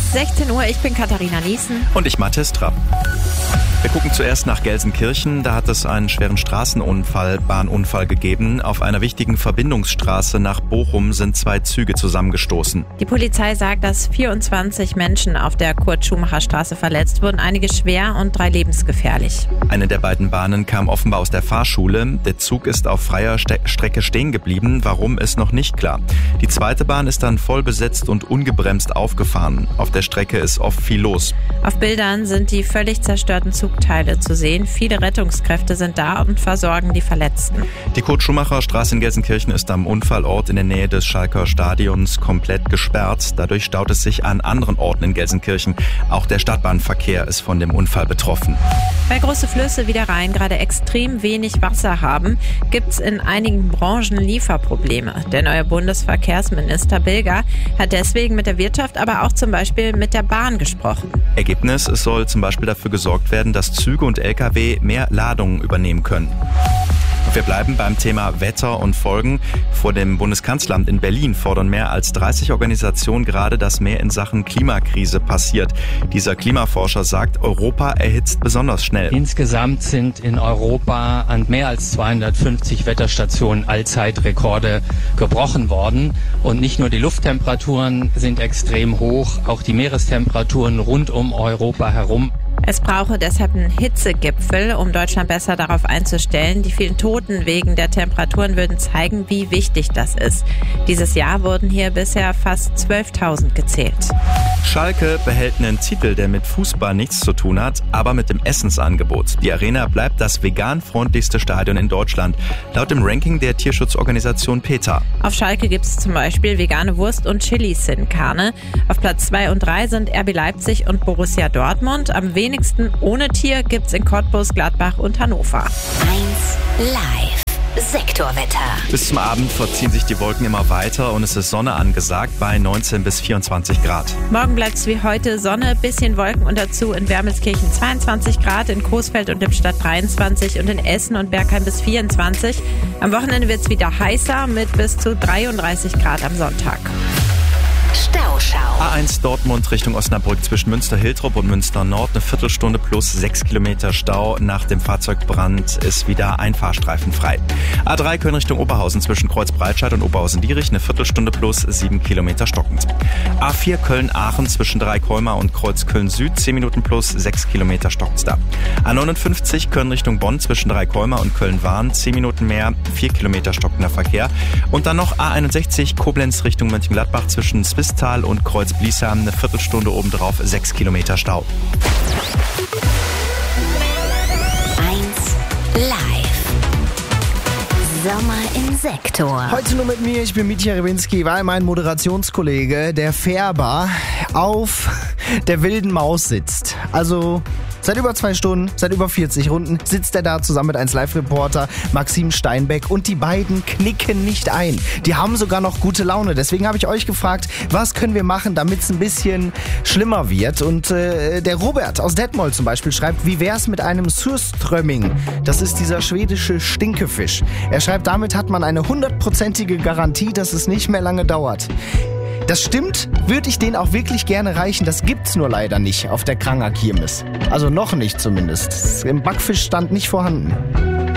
ist 16 Uhr, ich bin Katharina Niesen. Und ich Mathis Trapp. Wir gucken zuerst nach Gelsenkirchen. Da hat es einen schweren Bahnunfall gegeben. Auf einer wichtigen Verbindungsstraße nach Bochum sind 2 Züge zusammengestoßen. Die Polizei sagt, dass 24 Menschen auf der Kurt-Schumacher-Straße verletzt wurden, einige schwer und 3 lebensgefährlich. Eine der beiden Bahnen kam offenbar aus der Fahrschule. Der Zug ist auf freier Strecke stehen geblieben. Warum, ist noch nicht klar. Die zweite Bahn ist dann voll besetzt und ungebremst aufgefahren. Auf der Strecke ist oft viel los. Auf Bildern sind die völlig zerstörten Zugteile zu sehen. Viele Rettungskräfte sind da und versorgen die Verletzten. Die Kurt-Schumacher-Straße in Gelsenkirchen ist am Unfallort in der Nähe des Schalker Stadions komplett gesperrt. Dadurch staut es sich an anderen Orten in Gelsenkirchen. Auch der Stadtbahnverkehr ist von dem Unfall betroffen. Weil große Flüsse wie der Rhein gerade extrem wenig Wasser haben, gibt es in einigen Branchen Lieferprobleme. Der neue Bundesverkehrsminister Bilger hat deswegen mit der Wirtschaft, aber auch zum Beispiel mit der Bahn gesprochen. Ergebnis: Es soll zum Beispiel dafür gesorgt werden, dass Züge und Lkw mehr Ladungen übernehmen können. Wir bleiben beim Thema Wetter und Folgen. Vor dem Bundeskanzleramt in Berlin fordern mehr als 30 Organisationen gerade, dass mehr in Sachen Klimakrise passiert. Dieser Klimaforscher sagt, Europa erhitzt besonders schnell. Insgesamt sind in Europa an mehr als 250 Wetterstationen Allzeitrekorde gebrochen worden. Und nicht nur die Lufttemperaturen sind extrem hoch, auch die Meerestemperaturen rund um Europa herum. Es brauche deshalb einen Hitzegipfel, um Deutschland besser darauf einzustellen. Die vielen Toten wegen der Temperaturen würden zeigen, wie wichtig das ist. Dieses Jahr wurden hier bisher fast 12.000 gezählt. Schalke behält einen Titel, der mit Fußball nichts zu tun hat, aber mit dem Essensangebot. Die Arena bleibt das vegan-freundlichste Stadion in Deutschland, laut dem Ranking der Tierschutzorganisation PETA. Auf Schalke gibt es zum Beispiel vegane Wurst und Chili Sin Carne. Auf Platz 2 und 3 sind RB Leipzig und Borussia Dortmund. Am wenigsten ohne Tier gibt's in Cottbus, Gladbach und Hannover. 1 Live. Sektorwetter. Bis zum Abend verziehen sich die Wolken immer weiter und es ist Sonne angesagt bei 19 bis 24 Grad. Morgen bleibt's wie heute Sonne, bisschen Wolken und dazu in Wermelskirchen 22 Grad, in Coesfeld und Lippstadt 23 und in Essen und Bergheim bis 24. Am Wochenende wird's wieder heißer mit bis zu 33 Grad am Sonntag. Stauschau. A1 Dortmund Richtung Osnabrück zwischen Münster-Hiltrop und Münster-Nord eine Viertelstunde plus 6 Kilometer Stau. Nach dem Fahrzeugbrand ist wieder ein Fahrstreifen frei. A3 Köln Richtung Oberhausen zwischen Kreuzbreitscheid und Oberhausen-Dierich eine Viertelstunde plus 7 Kilometer stockend. A4 Köln-Aachen zwischen Dreikolmar und Kreuz Köln-Süd 10 Minuten plus 6 Kilometer stockend da. A59 Köln Richtung Bonn zwischen Dreikolmar und Köln-Wahn 10 Minuten mehr, 4 Kilometer stockender Verkehr. Und dann noch A61 Koblenz Richtung Mönchengladbach zwischen Zwistal und Kreuz-Bliesheim eine Viertelstunde obendrauf 6 Kilometer Stau. 1 Live. Sommer im Sektor. Heute nur mit mir, ich bin Mietja Rewinski, weil mein Moderationskollege, der Färber, auf der wilden Maus sitzt. Also seit über 2 Stunden, seit über 40 Runden sitzt er da zusammen mit 1 Live-Reporter Maxim Steinbeck und die beiden knicken nicht ein. Die haben sogar noch gute Laune. Deswegen habe ich euch gefragt, was können wir machen, damit es ein bisschen schlimmer wird. Und der Robert aus Detmold zum Beispiel schreibt, wie wär's mit einem Surströmming? Das ist dieser schwedische Stinkefisch. Er schreibt, damit hat man eine 100%ige Garantie, dass es nicht mehr lange dauert. Das stimmt, würde ich denen auch wirklich gerne reichen. Das gibt's nur leider nicht auf der Kranger Kirmes. Also noch nicht zumindest. Im Backfischstand nicht vorhanden.